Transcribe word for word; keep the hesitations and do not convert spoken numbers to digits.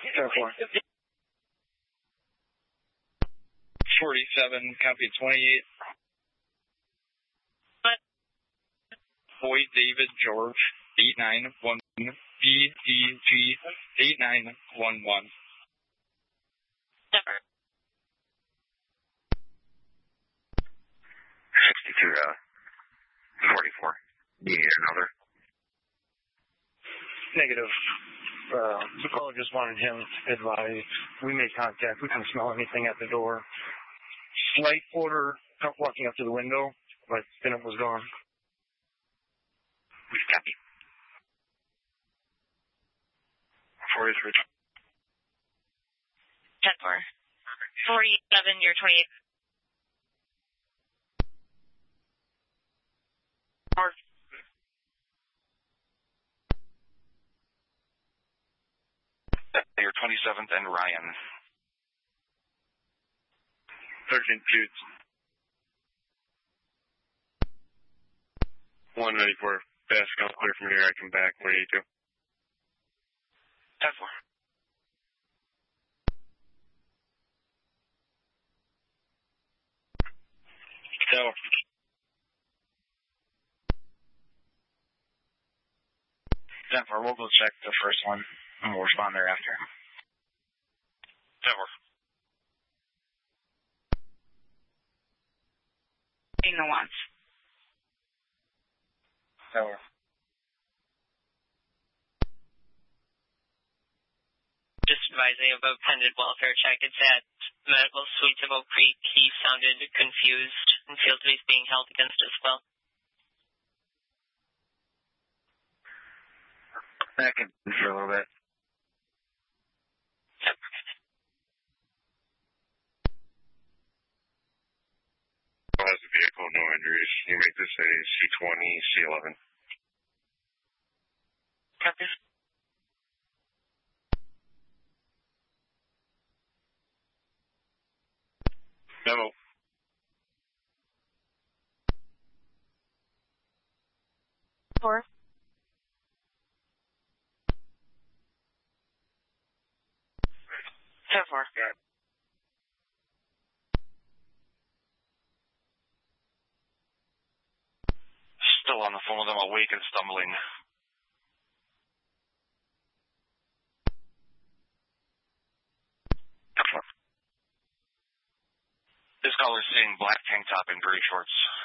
ten four. forty-seven, copy twenty-eight. What? Boyd David George, eight nine one one, B D G, eight nine one one. Never. sixty-two, uh, forty-four. Do you need another? Negative. Uh, the caller just wanted him advised. We made contact. We couldn't smell anything at the door. Slight odor walking up to the window, but then it was gone. Copy. forty-three. ten four. forty-seven, you're twenty-eight. Or Your twenty-seventh and Ryan. Sergeant Jutes. one ninety-four. Fast count clear from here. I come back. one eighty-two. ten four. Tower. ten four, we'll go check the first one, and we'll respond thereafter. ten four. in the once. Tower. Just advising about pendant welfare check. It's at Medical Suites of Oak Creek. He sounded confused and feels that he's being held against his will. Back in for a little bit. Has the vehicle, no injuries. You make this a C twenty, C eleven. Copy. Memo. Four. Ten four. Got it. Still on the phone with him, awake and stumbling. This caller's seeing black tank top and gray shorts.